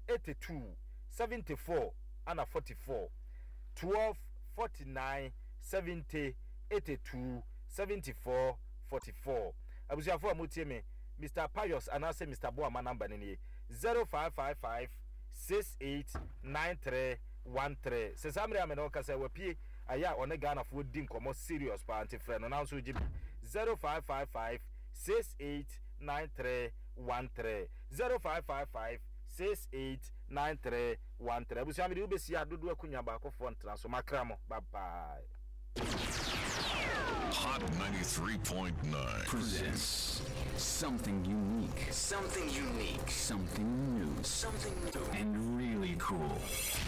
82 74 and 44 12 49 70 82 74 44 abusuafo amutie me Mr. Pius anase Mr. Boama number ni 0555 689313 sesamre ameno kasa wapie aya one Ghana fo din komo serious pa anti friend no so give 0555 689313 0555 689313 abusuafo de ubesi adodo akunya ba ko fo ntra so makramo bye bye. Hot 93.9 presents something unique, something new, and really cool.